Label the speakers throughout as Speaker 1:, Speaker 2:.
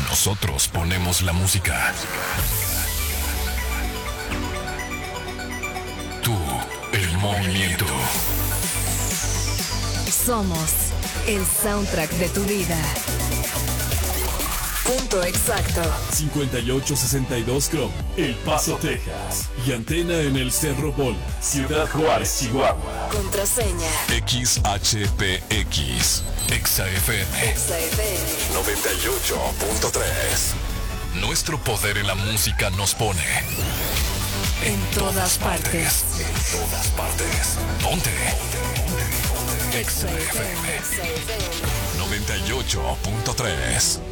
Speaker 1: Nosotros ponemos la música. Tú, el movimiento.
Speaker 2: Somos el soundtrack de tu vida. Punto exacto.
Speaker 3: 5862 Chrome, El Paso, Texas. Y antena en el Cerro Bol, Ciudad Juárez, Chihuahua.
Speaker 2: Contraseña.
Speaker 1: XHPX. XFM.
Speaker 2: XFM.
Speaker 1: 98.3. Nuestro poder en la música nos pone
Speaker 2: En todas partes.
Speaker 1: En todas partes. Ponte. XFM. 98.3.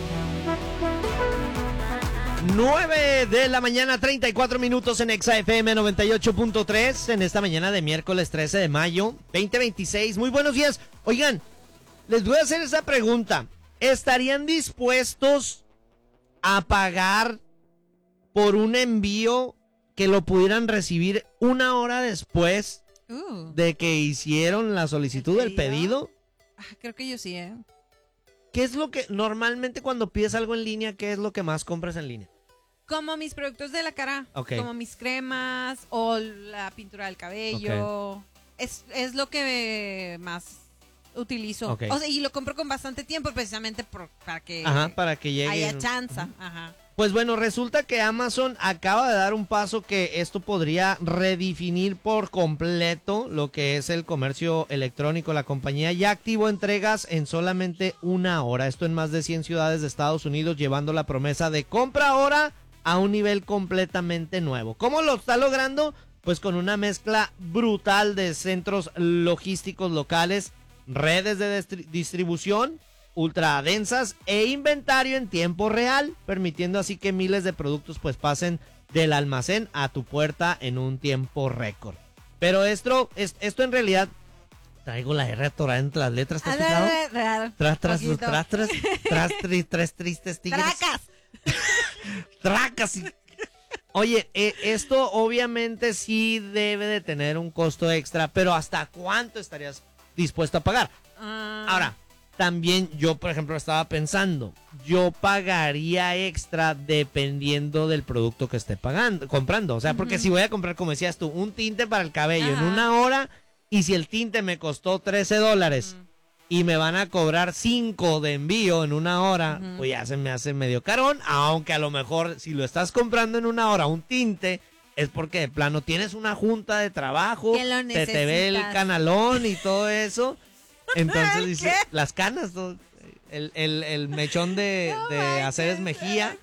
Speaker 4: 9 de la mañana, 34 minutos en XFM 98.3, en esta mañana de miércoles 13 de mayo, 2026. Muy buenos días. Oigan, les voy a hacer esa pregunta. ¿Estarían dispuestos a pagar por un envío que lo pudieran recibir una hora después de que hicieron la solicitud del pedido?
Speaker 5: Creo que yo sí, ¿eh?
Speaker 4: ¿Qué es lo que normalmente cuando pides algo en línea, qué es lo que más compras en línea?
Speaker 5: Como mis productos de la cara,
Speaker 4: Okay.
Speaker 5: como mis cremas o la pintura del cabello.
Speaker 4: Okay.
Speaker 5: Es lo que más utilizo.
Speaker 4: Okay.
Speaker 5: O sea, y lo compro con bastante tiempo precisamente para que
Speaker 4: llegue.
Speaker 5: haya chance. Ajá.
Speaker 4: Pues bueno, resulta que Amazon acaba de dar un paso que esto podría redefinir por completo lo que es el comercio electrónico. La compañía ya activó entregas en solamente una hora. Esto en más de 100 ciudades de Estados Unidos, llevando la promesa de compra ahora a un nivel completamente nuevo. ¿Cómo lo está logrando? Pues con una mezcla brutal de centros logísticos locales, redes de distribución ultra densas e inventario en tiempo real, permitiendo así que miles de productos pues pasen del almacén a tu puerta en un tiempo récord. Pero esto en realidad, traigo la R atorada entre las letras, ¿te has fijado? Tras tristes tigres.
Speaker 5: ¡Tracas!
Speaker 4: Tracas. Oye, esto obviamente sí debe de tener un costo extra, pero ¿hasta cuánto estarías dispuesto a pagar? Ahora, también yo, por ejemplo, estaba pensando, yo pagaría extra dependiendo del producto que esté comprando. O sea, porque si voy a comprar, como decías tú, un tinte para el cabello en una hora, y si el tinte me costó $13 y me van a cobrar 5 de envío en una hora, pues ya se me hace medio carón, aunque a lo mejor si lo estás comprando en una hora, un tinte, es porque de plano tienes una junta de trabajo, te ve el canalón y todo eso. Entonces dice, las canas, el mechón de Aceves Mejía,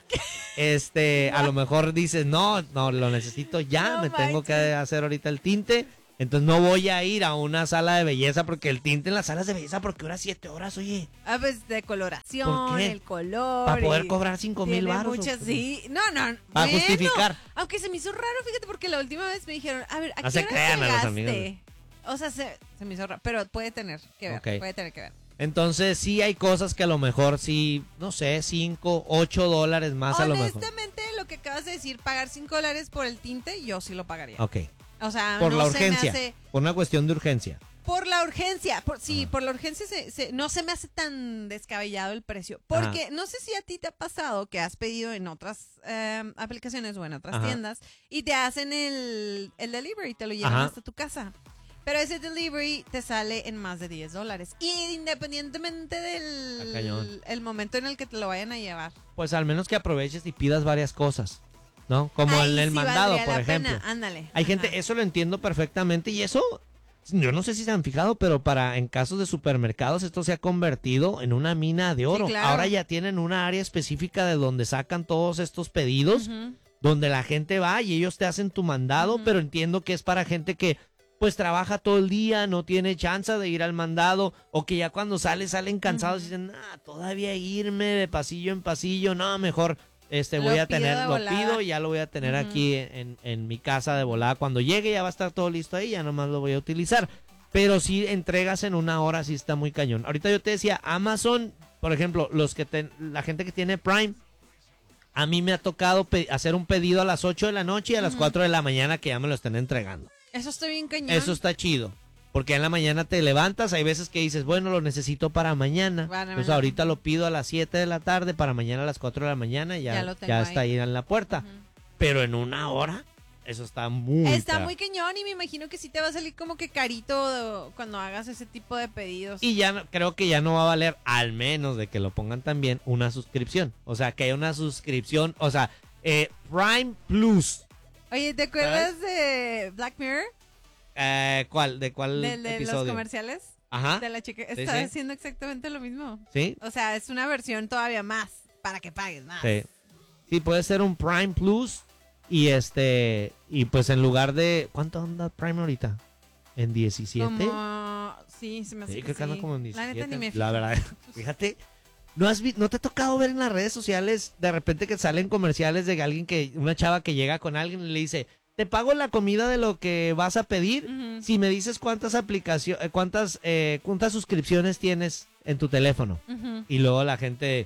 Speaker 4: a lo mejor dices, no, lo necesito ya, me tengo que hacer ahorita el tinte, entonces no voy a ir a una sala de belleza, porque el tinte en las salas de belleza, ¿por qué dura 7 horas, oye?
Speaker 5: Pues de coloración, el color.
Speaker 4: ¿Para poder cobrar 5,000 baros?
Speaker 5: Sí, no.
Speaker 4: Para justificar.
Speaker 5: Aunque se me hizo raro, fíjate, porque la última vez me dijeron, a ver, ¿a
Speaker 4: no
Speaker 5: qué
Speaker 4: se crean a los amigos.
Speaker 5: O sea, se me hizo raro, pero puede tener que ver, puede tener que ver.
Speaker 4: Entonces sí hay cosas que a lo mejor sí, no sé, $5, $8 más a lo mejor.
Speaker 5: Honestamente, lo que acabas de decir, pagar $5 por el tinte, yo sí lo pagaría.
Speaker 4: Ok.
Speaker 5: O sea,
Speaker 4: por
Speaker 5: no
Speaker 4: la
Speaker 5: se
Speaker 4: urgencia,
Speaker 5: me hace...
Speaker 4: por una cuestión de urgencia.
Speaker 5: Por la urgencia, por la urgencia no se me hace tan descabellado el precio. Porque no sé si a ti te ha pasado que has pedido en otras aplicaciones o en otras tiendas y te hacen el delivery, te lo llevan hasta tu casa. Pero ese delivery te sale en más de $10. Y independientemente del momento en el que te lo vayan a llevar.
Speaker 4: Pues al menos que aproveches y pidas varias cosas, ¿no? Como en el mandado, por ejemplo.
Speaker 5: Ándale.
Speaker 4: Hay gente, eso lo entiendo perfectamente, y eso, yo no sé si se han fijado, pero en casos de supermercados esto se ha convertido en una mina de oro. Sí, claro. Ahora ya tienen una área específica de donde sacan todos estos pedidos, donde la gente va y ellos te hacen tu mandado, pero entiendo que es para gente que pues trabaja todo el día, no tiene chance de ir al mandado, o que ya cuando salen cansados y dicen, todavía irme de pasillo en pasillo, no, mejor lo pido y ya lo voy a tener aquí en mi casa de volada. Cuando llegue ya va a estar todo listo ahí, ya nomás lo voy a utilizar. Pero si entregas en una hora, sí está muy cañón. Ahorita yo te decía, Amazon, por ejemplo, la gente que tiene Prime, a mí me ha tocado hacer un pedido a las 8 de la noche y a las 4 de la mañana que ya me lo estén entregando.
Speaker 5: Eso está bien cañón.
Speaker 4: Eso está chido. Porque en la mañana te levantas, hay veces que dices, bueno, lo necesito para mañana. Pues ahorita lo pido a las 7 de la tarde, para mañana a las 4 de la mañana, ya está ahí en la puerta. Pero en una hora, eso está muy
Speaker 5: muy cañón y me imagino que sí te va a salir como que carito cuando hagas ese tipo de pedidos.
Speaker 4: Y ya creo que ya no va a valer, al menos de que lo pongan también, una suscripción. O sea, que haya una suscripción, o sea, Prime Plus.
Speaker 5: Oye, ¿te acuerdas de Black Mirror?
Speaker 4: ¿Cuál? ¿De cuál
Speaker 5: de
Speaker 4: episodio?
Speaker 5: los comerciales.
Speaker 4: Ajá.
Speaker 5: De la chica.
Speaker 4: Sí,
Speaker 5: Está
Speaker 4: sí.
Speaker 5: haciendo exactamente lo mismo.
Speaker 4: ¿Sí?
Speaker 5: O sea, es una versión todavía más para que pagues más.
Speaker 4: Sí. Sí, puede ser un Prime Plus y pues en lugar de ¿cuánto anda Prime ahorita? ¿En 17?
Speaker 5: Sí, se me hace
Speaker 4: Sí,
Speaker 5: que
Speaker 4: creo que anda
Speaker 5: sí.
Speaker 4: como en 17.
Speaker 5: La neta ni me fijo.
Speaker 4: La verdad, fíjate, ¿no te ha tocado ver en las redes sociales de repente que salen comerciales de alguien una chava que llega con alguien y le dice, te pago la comida de lo que vas a pedir si me dices cuántas suscripciones tienes en tu teléfono? Y luego la gente,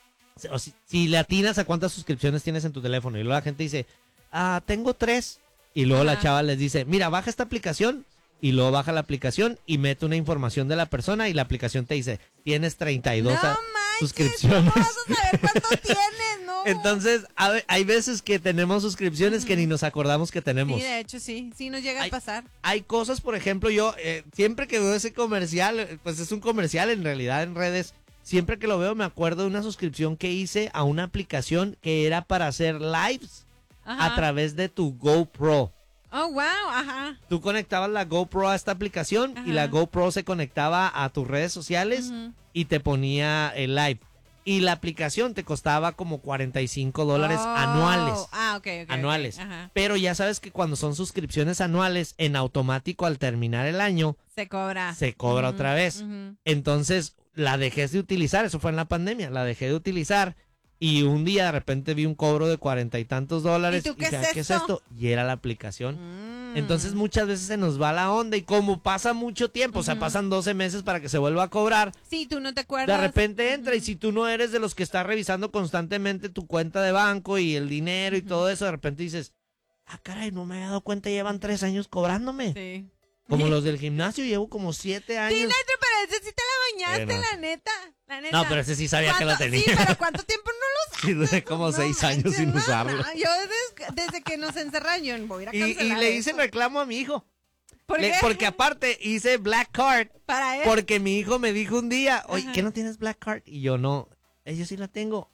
Speaker 4: si le atinas a cuántas suscripciones tienes en tu teléfono y luego la gente dice, tengo 3, y luego la chava les dice, mira, baja esta aplicación, y luego baja la aplicación y mete una información de la persona y la aplicación te dice, tienes 32 suscripciones.
Speaker 5: ¿Cómo vas a saber cuánto tienes? No.
Speaker 4: Entonces, hay veces que tenemos suscripciones que ni nos acordamos que tenemos.
Speaker 5: Sí, de hecho, sí nos llega a pasar.
Speaker 4: Hay cosas, por ejemplo, yo siempre que veo ese comercial, pues es un comercial en realidad en redes, siempre que lo veo me acuerdo de una suscripción que hice a una aplicación que era para hacer lives a través de tu GoPro.
Speaker 5: Oh, wow, ajá.
Speaker 4: Tú conectabas la GoPro a esta aplicación y la GoPro se conectaba a tus redes sociales y te ponía el live. Y la aplicación te costaba como $45 anuales.
Speaker 5: Ok.
Speaker 4: Anuales.
Speaker 5: Okay.
Speaker 4: Pero ya sabes que cuando son suscripciones anuales, en automático al terminar el año,
Speaker 5: se cobra
Speaker 4: otra vez. Entonces la dejé de utilizar, eso fue en la pandemia, la dejé de utilizar. Y un día de repente vi un cobro de $40 y tantos.
Speaker 5: ¿Y tú
Speaker 4: dije, ¿qué es esto? Y era la aplicación. Entonces muchas veces se nos va la onda y como pasa mucho tiempo, o sea, pasan 12 meses para que se vuelva a cobrar.
Speaker 5: Sí, tú no te acuerdas.
Speaker 4: De repente entra y si tú no eres de los que está revisando constantemente tu cuenta de banco y el dinero y todo eso, de repente dices, caray, no me había dado cuenta, llevan 3 años cobrándome.
Speaker 5: Sí.
Speaker 4: Como los del gimnasio, llevo como 7 años.
Speaker 5: Sí, Nitro, pero ese sí te la bañaste, la neta.
Speaker 4: No, pero ese sí sabía que lo tenía.
Speaker 5: Sí, pero ¿cuánto tiempo no lo usas?
Speaker 4: Sí, duré como 6 años sin usarlo.
Speaker 5: Yo desde que nos encerraron, yo voy a ir a cancelar
Speaker 4: y le hice
Speaker 5: eso.
Speaker 4: reclamo a mi hijo.
Speaker 5: ¿Por qué?
Speaker 4: Porque aparte hice Black Card.
Speaker 5: Para él.
Speaker 4: Porque mi hijo me dijo un día, oye, ¿qué no tienes Black Card? Y yo no, yo sí la tengo.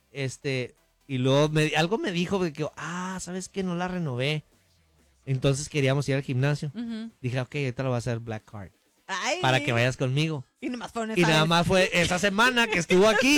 Speaker 4: Y luego algo me dijo de que, ¿sabes qué? No la renové. Entonces queríamos ir al gimnasio. Dije, ok, ahorita lo voy a hacer Black Card.
Speaker 5: Ay.
Speaker 4: Para que vayas conmigo.
Speaker 5: Y
Speaker 4: nada más fue esa semana que estuvo aquí.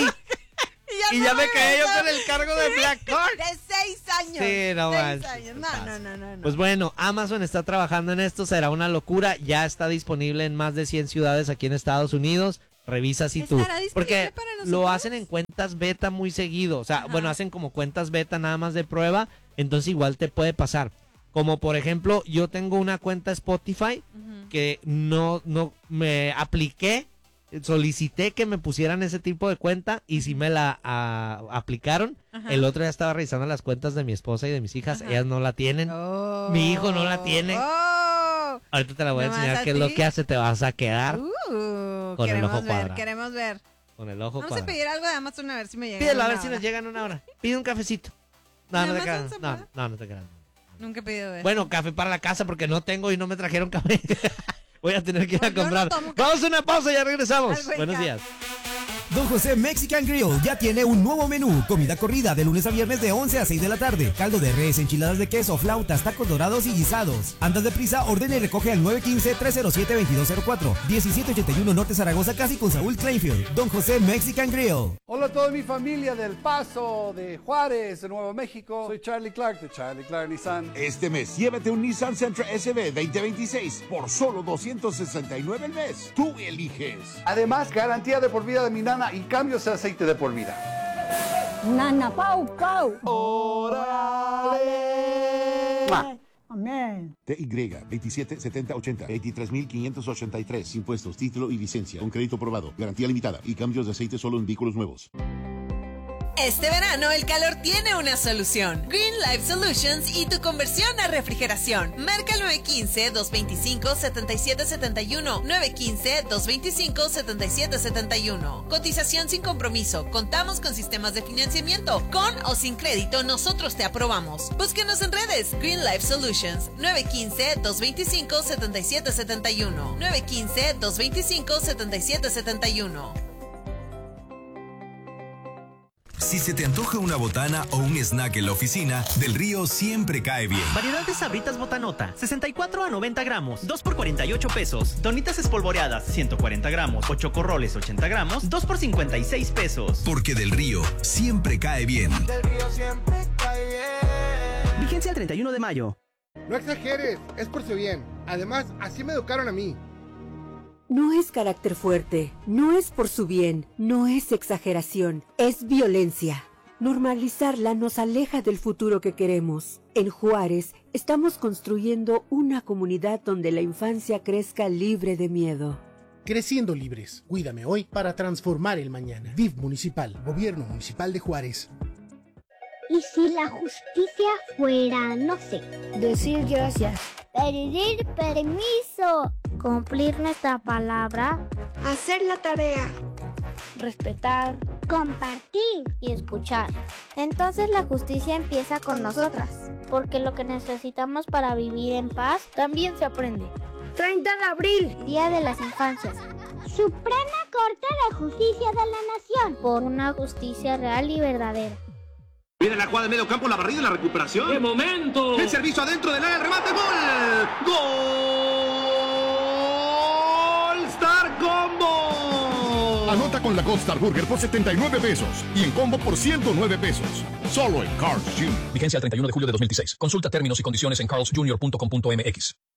Speaker 4: y ya me quedé yo con el cargo de Black Card.
Speaker 5: De 6 años.
Speaker 4: Sí, no
Speaker 5: 6 años. No.
Speaker 4: Pues bueno, Amazon está trabajando en esto, será una locura. Ya está disponible en más de 100 ciudades aquí en Estados Unidos. Revisa si tú. Porque lo hacen en cuentas beta muy seguido. O sea, bueno, hacen como cuentas beta nada más de prueba. Entonces igual te puede pasar. Como por ejemplo, yo tengo una cuenta Spotify que no me apliqué, solicité que me pusieran ese tipo de cuenta y si me la aplicaron. El otro día estaba revisando las cuentas de mi esposa y de mis hijas, ellas no la tienen. Mi hijo no la tiene. Ahorita te la voy a enseñar qué es lo que hace, te vas a quedar con el ojo cuadrado.
Speaker 5: Queremos ver.
Speaker 4: Con el ojo
Speaker 5: Vamos
Speaker 4: cuadrado.
Speaker 5: a pedir algo de Amazon a ver si me llega.
Speaker 4: Pídelo a ver si nos llega en una hora. Pide un cafecito. No te creas. No te creas.
Speaker 5: Nunca he pedido eso.
Speaker 4: Bueno, café para la casa porque no tengo y no me trajeron café. Voy a tener que ir a comprar. Vamos a una pausa y ya regresamos. Buenos días.
Speaker 6: Don José Mexican Grill ya tiene un nuevo menú. Comida corrida de lunes a viernes de 11 a 6 de la tarde. Caldo de res, enchiladas de queso, flautas, tacos dorados y guisados. Andas deprisa, ordena y recoge al 915-307-2204. 1781 Norte Zaragoza, casi con Saúl Kleinfield. Don José Mexican Grill.
Speaker 7: Hola a toda mi familia del Paso, de Juárez, de Nuevo México. Soy Charlie Clark de Charlie Clark Nissan.
Speaker 8: Este mes llévate un Nissan Sentra SB 2026 por solo $269 al mes. Tú eliges.
Speaker 7: Además, garantía de por vida de mi nana y cambios de aceite de por vida.
Speaker 9: Nana Pau Pau.
Speaker 7: ¡Órale!
Speaker 9: Amén.
Speaker 8: TY 277080 23.583. Impuestos, título y licencia. Con crédito aprobado. Garantía limitada. Y cambios de aceite solo en vehículos nuevos.
Speaker 10: Este verano el calor tiene una solución. Green Life Solutions y tu conversión a refrigeración. Marca el 915-225-7771. 915-225-7771. Cotización sin compromiso. Contamos con sistemas de financiamiento. Con o sin crédito, nosotros te aprobamos. Búsquenos en redes. Green Life Solutions. 915-225-7771. 915-225-7771.
Speaker 11: Si se te antoja una botana o un snack en la oficina, Del Río siempre cae bien.
Speaker 12: Variedad de Sabritas Botanota, 64 a 90 gramos, 2 por 48 pesos. Donitas espolvoreadas, 140 gramos, o chocorroles, 80 gramos, 2 por 56 pesos.
Speaker 11: Porque Del Río siempre cae bien.
Speaker 13: Del Río siempre cae bien.
Speaker 12: Vigencia el 31 de mayo.
Speaker 14: No exageres, es por su bien. Además, así me educaron a mí.
Speaker 15: No es carácter fuerte, no es por su bien, no es exageración, es violencia. Normalizarla nos aleja del futuro que queremos. En Juárez estamos construyendo una comunidad donde la infancia crezca libre de miedo.
Speaker 16: Creciendo libres, cuídame hoy para transformar el mañana. DIF Municipal, Gobierno Municipal de Juárez.
Speaker 17: ¿Y si la justicia fuera, no sé, decir gracias, pedir permiso, cumplir nuestra palabra, hacer la tarea, respetar, compartir y escuchar? Entonces la justicia empieza con nosotras, porque lo que necesitamos para vivir en paz también se aprende. 30 de abril, Día de las Infancias. Suprema Corte de Justicia de la Nación, por una justicia real y verdadera.
Speaker 18: Viene la jugada de medio campo, la barrida y la recuperación.
Speaker 19: ¡Qué momento!
Speaker 18: El servicio adentro del área, el remate, ¡gol! ¡Gol! ¡Star Combo!
Speaker 8: Anota con la Gold Star Burger por 79 pesos y en combo por 109 pesos. Solo en Carl's Jr.
Speaker 1: Vigencia el 31 de julio de 2016. Consulta términos y condiciones en carlsjr.com.mx.